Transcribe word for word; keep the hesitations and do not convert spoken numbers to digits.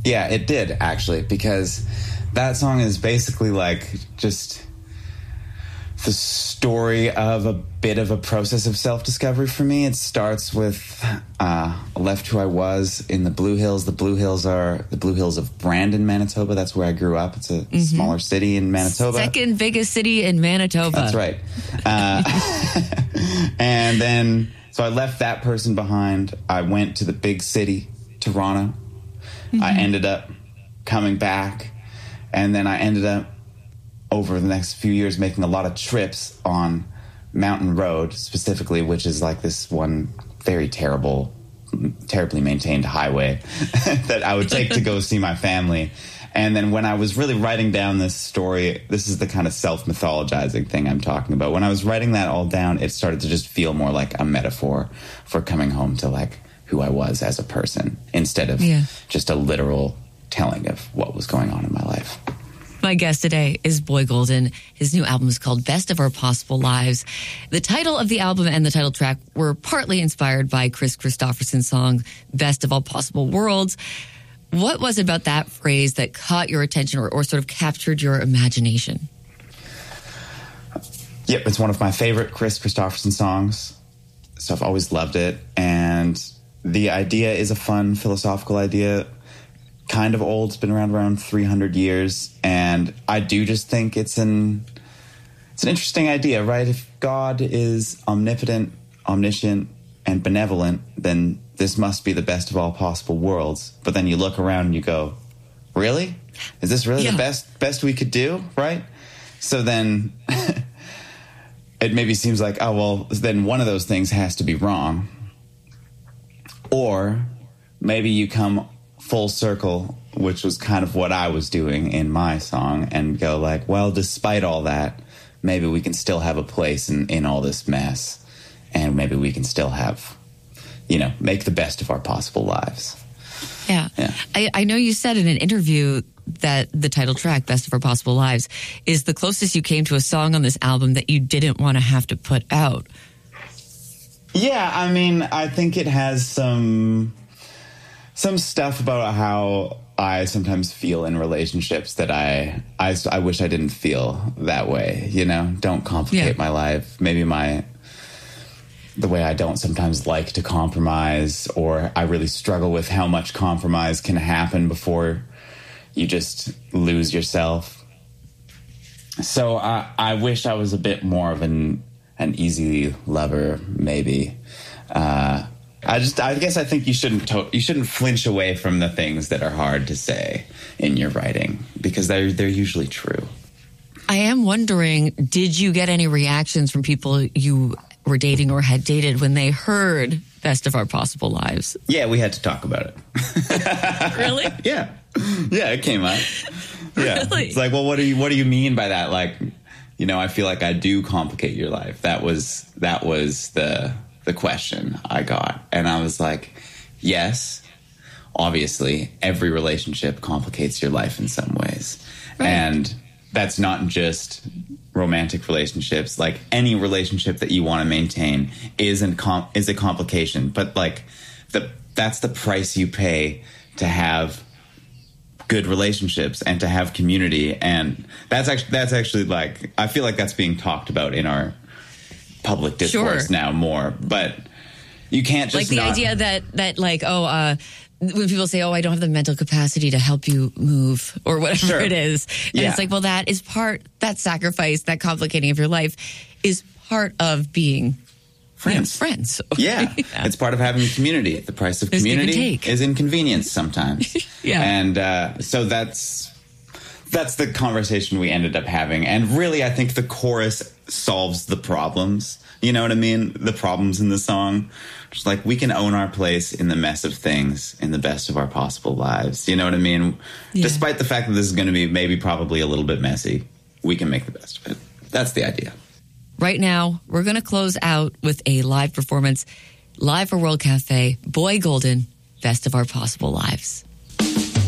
Yeah, it did, actually, because that song is basically like just the story of a bit of a process of self-discovery for me. It starts with uh, I left who I was in the Blue Hills. The Blue Hills are the Blue Hills of Brandon, Manitoba. That's where I grew up. It's a mm-hmm. smaller city in Manitoba. Second biggest city in Manitoba. That's right. Uh, and then, so I left that person behind. I went to the big city, Toronto. Mm-hmm. I ended up coming back, and then I ended up over the next few years making a lot of trips on Mountain Road specifically, which is like this one very terrible, terribly maintained highway that I would take to go see my family. And then when I was really writing down this story, this is the kind of self-mythologizing thing I'm talking about. When I was writing that all down, it started to just feel more like a metaphor for coming home to like who I was as a person instead of yeah. just a literal telling of what was going on in my life. My guest today is Boy Golden. His new album is called Best of Our Possible Lives. The title of the album and the title track were partly inspired by Chris Christopherson's song, Best of All Possible Worlds. What was it about that phrase that caught your attention or, or sort of captured your imagination? Yep, it's one of my favorite Chris Christopherson songs, so I've always loved it. And the idea is a fun philosophical idea. Kind of old. It's been around around three hundred years, and I do just think it's an it's an interesting idea, right? If God is omnipotent, omniscient, and benevolent, then this must be the best of all possible worlds. But then you look around and you go, really? Is this really yeah. the best best we could do, right? So then it maybe seems like, oh, well, then one of those things has to be wrong. Or maybe you come full circle, which was kind of what I was doing in my song, and go like, well, despite all that, maybe we can still have a place in, in all this mess, and maybe we can still have, you know, make the best of our possible lives. Yeah. yeah. I, I know you said in an interview that the title track, Best of Our Possible Lives, is the closest you came to a song on this album that you didn't want to have to put out. Yeah, I mean, I think it has some... some stuff about how I sometimes feel in relationships that I, I, I wish I didn't feel that way, you know? Don't complicate yeah. my life. Maybe my, the way I don't sometimes like to compromise, or I really struggle with how much compromise can happen before you just lose yourself. So I, I wish I was a bit more of an, an easy lover, maybe. Uh, I just, I guess I think you shouldn't, to- you shouldn't flinch away from the things that are hard to say in your writing, because they're, they're usually true. I am wondering, did you get any reactions from people you were dating or had dated when they heard Best of Our Possible Lives? Yeah, we had to talk about it. Really? Yeah. Yeah, it came up. Yeah. Really? It's like, well, what do you, what do you mean by that? Like, you know, I feel like I do complicate your life. That was, that was the, the question I got. And I was like, yes, obviously every relationship complicates your life in some ways. Right. And that's not just romantic relationships. Like any relationship that you want to maintain is an com- is a complication, but like the that's the price you pay to have good relationships and to have community. And that's actually that's actually like, I feel like that's being talked about in our public discourse sure. now more, but you can't just like the not... idea that that like oh uh when people say, oh, I don't have the mental capacity to help you move or whatever sure. it is. And yeah. it's like, well, that is part, that sacrifice, that complicating of your life is part of being friends. You know, friends. Yeah. yeah. It's part of having a community. The price of community is inconvenience sometimes. yeah. And uh, so that's, that's the conversation we ended up having. And really, I think the chorus solves the problems. You know what I mean? The problems in the song. Just like, we can own our place in the mess of things in the best of our possible lives. You know what I mean? Yeah. Despite the fact that this is going to be maybe probably a little bit messy, we can make the best of it. That's the idea. Right now, we're going to close out with a live performance, live for World Cafe, Boy Golden, Best of Our Possible Lives.